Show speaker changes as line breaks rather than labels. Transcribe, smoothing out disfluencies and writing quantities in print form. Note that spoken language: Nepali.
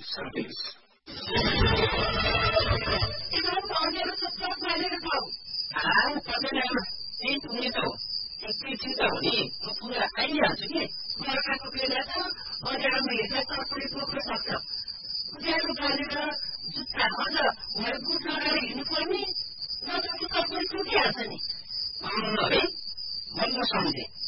सर्भिस। एकैछिन त हो नि, म पुरा आइहाल्छु कि। बर्खाको बेला छ, बजारमा हेर्दा तर्पडी पोख्न सक्छ। उज्यालो बालेर जुत्ता अझ भएर बुट लगाएर हिँड्नुपर्ने, नत्र त तर्पडी टुटिहाल्छ नि। है, म सम्झेँ।